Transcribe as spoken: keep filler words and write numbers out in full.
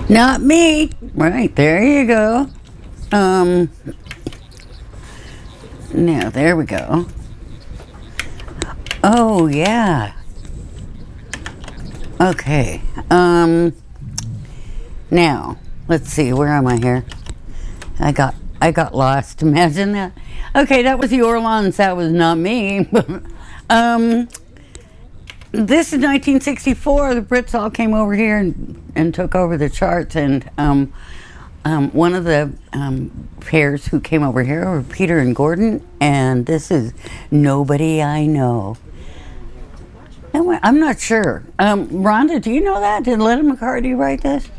Not me. Right, there you go. Um, now, there we go. Oh, yeah. Okay. Um, now, let's see. Where am I here? I got I got lost. Imagine that. Okay, that was the Orleans. That was not me. um, this is nineteen sixty-four. The Brits all came over here and, and took over the charts. And um, um, one of the um, pairs who came over here were Peter and Gordon. And this is Nobody I Know. I'm not sure. Um, Rhonda, do you know that? Did Lennon McCartney write this?